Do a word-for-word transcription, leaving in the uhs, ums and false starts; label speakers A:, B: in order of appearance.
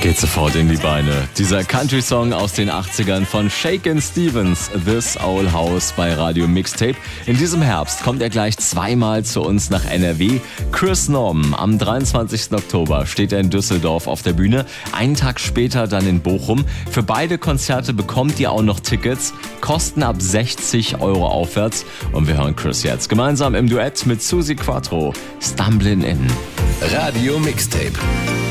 A: Geht sofort in die Beine. Dieser Country-Song aus den achtzigern von Shakin' Stevens, This Old House bei Radio Mixtape. In diesem Herbst kommt er gleich zweimal zu uns nach N R W. Chris Norman, am dreiundzwanzigsten Oktober steht er in Düsseldorf auf der Bühne, einen Tag später dann in Bochum. Für beide Konzerte bekommt ihr auch noch Tickets, kosten ab sechzig Euro aufwärts. Und wir hören Chris jetzt gemeinsam im Duett mit Suzi Quatro, Stumblin' In.
B: Radio Mixtape.